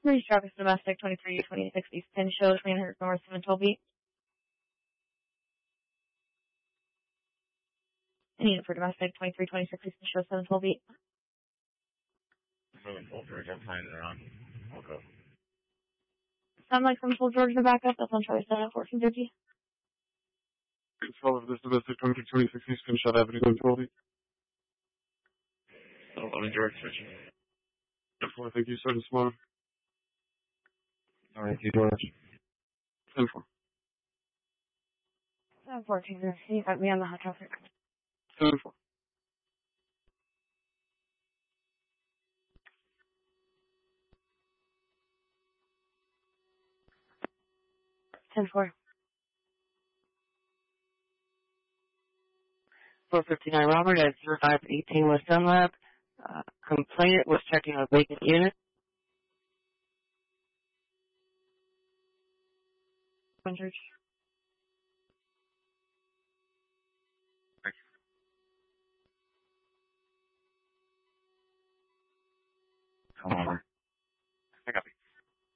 Reach Travis Domestic 2326 East Penn Show, 300 North 712 beat. Unit for Domestic 2326 East Penn Show, 712 beat. Moving full George, I'm finding it on. I'll go. Sound like from Full George in the backup. That's on Charlie 7 at 1450. It's all of this Domestic 2326 East Penn Show Avenue, 112 beat. 11 George, switching. I think you started tomorrow. Alright, you George. 10-4. 714. You got me on the hot traffic. 10-4. Ten four. 459 Robert at 0518 West Dunlap. Complainant was checking a vacant unit. Church. Come over.